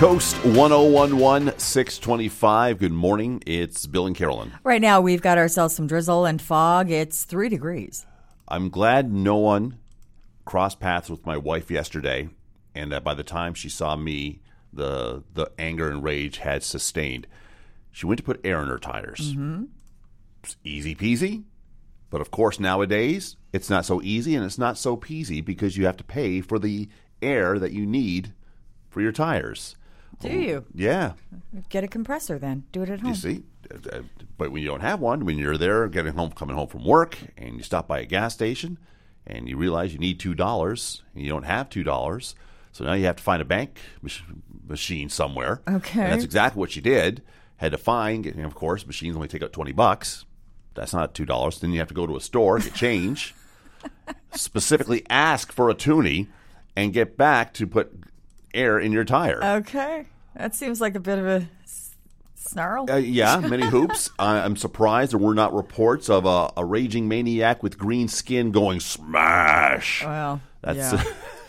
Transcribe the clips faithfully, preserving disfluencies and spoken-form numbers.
Coast one oh one one, six twenty-five. Good morning. It's Bill and Carolyn. Right now, we've got ourselves some drizzle and fog. It's three degrees. I'm glad no one crossed paths with my wife yesterday, and that by the time she saw me, the the anger and rage had sustained. She went to put air in her tires. Mm-hmm. It's easy peasy. But of course, nowadays, it's not so easy and it's not so peasy because you have to pay for the air that you need for your tires. Do you? Yeah. Get a compressor then. Do it at home. You see? But when you don't have one, when you're there getting home, coming home from work, and you stop by a gas station, and you realize you need two dollars, and you don't have two dollars, so now you have to find a bank mach- machine somewhere. Okay. And that's exactly what she did. Had to find, and of course, machines only take out twenty bucks. That's not two dollars. Then you have to go to a store, get change, specifically ask for a toonie, and get back to put air in your tire. Okay. That seems like a bit of a s- snarl. Uh, yeah, many hoops. I, I'm surprised there were not reports of a, a raging maniac with green skin going smash. Well, That's. yeah.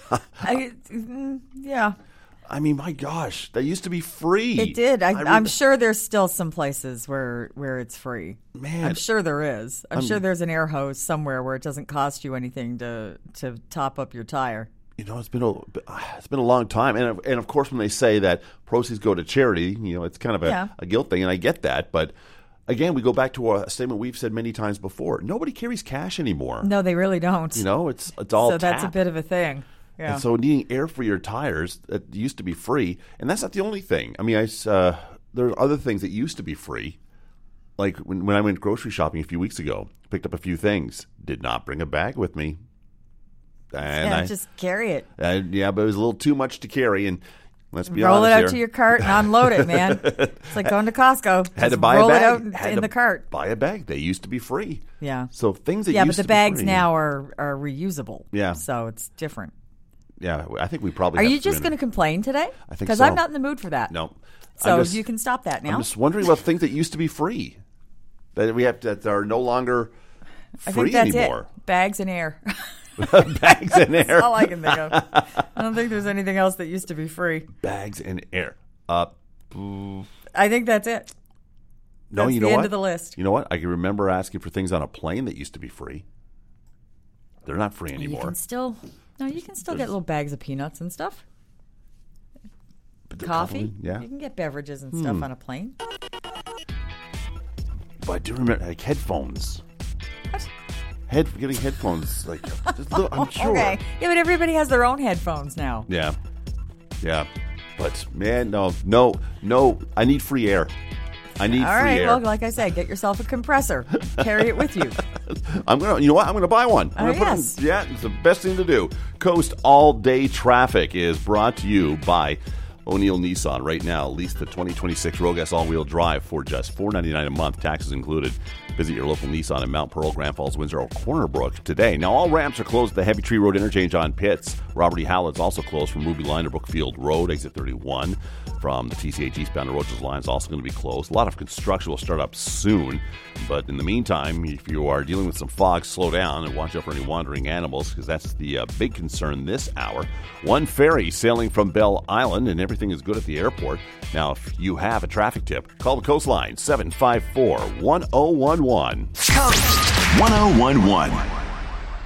I, mm, yeah. I mean, my gosh, that used to be free. It did. I, I mean, I'm sure there's still some places where, where it's free. Man. I'm sure there is. I'm, I'm- sure there's an air hose somewhere where it doesn't cost you anything to, to top up your tire. You know, it's been a it's been a long time, and and of course, when they say that proceeds go to charity, you know, it's kind of a, Yeah. a guilt thing, and I get that. But again, we go back to a statement we've said many times before: nobody carries cash anymore. No, they really don't. You know, it's it's all so that's tap. a bit of a thing. Yeah. And so needing air for your tires, it used to be free. And that's not the only thing. I mean, I, uh, there are other things that used to be free. Like when, when I went grocery shopping a few weeks ago, picked up a few things, did not bring a bag with me. And yeah, I, just carry it. uh, yeah, but it was a little too much to carry. And let's be Roll honest it out here, to your cart and unload it, man. It's like going to Costco. had to Just buy roll a bag. it out in, Had in to the cart. Buy a bag. They used to be free. Yeah. So things that Yeah, but used the to be bags free- now are, are reusable. Yeah. So it's different. Yeah, I think we probably Are have you to just in- going to complain today? I think Because so. I'm not in the mood for that. No. So I'm just- you can stop that now. I'm just wondering about things that used to be free that we have to, that are no longer free I think that's anymore. it. Bags and air. Bags and air. That's all I can think of. I don't think there's anything else that used to be free. Bags and air. Uh, boo. I think that's it. no, That's you the know end what? of the list. You know what? I can remember asking for things on a plane that used to be free. They're not free You anymore. can still, no, you can still get little bags of peanuts and stuff. But they're Coffee. probably- yeah. You can get beverages and stuff Hmm. on a plane. But I do remember like headphones. What? Head getting headphones like just a little, I'm sure. Okay. Yeah, but everybody has their own headphones now. Yeah. Yeah. But man, no, no, no. I need free air. I need All free right. air. Well, like I said, get yourself a compressor. Carry it with you. I'm gonna, you know what? I'm gonna buy one. I'm Oh, gonna put it in- yes. yeah, it's the best thing to do. Coast All Day Traffic is brought to you by O'Neill Nissan. Right now, lease the twenty twenty-six Rogue S all-wheel drive for just four hundred ninety-nine dollars a month, taxes included. Visit your local Nissan in Mount Pearl, Grand Falls, Windsor, or Corner Brook today. Now, all ramps are closed at the Heavy Tree Road interchange on Pitts. Robert E. Howlett's also closed from Ruby Line to Brookfield Road, exit thirty-one. From the T C H eastbound to Roaches line is also going to be closed. A lot of construction will start up soon. But in the meantime, if you are dealing with some fog, slow down and watch out for any wandering animals, because that's the uh, big concern this hour. One ferry sailing from Belle Island, and everything is good at the airport. Now, if you have a traffic tip, call the Coastline, seven five four, one oh one one. Coast one oh one one.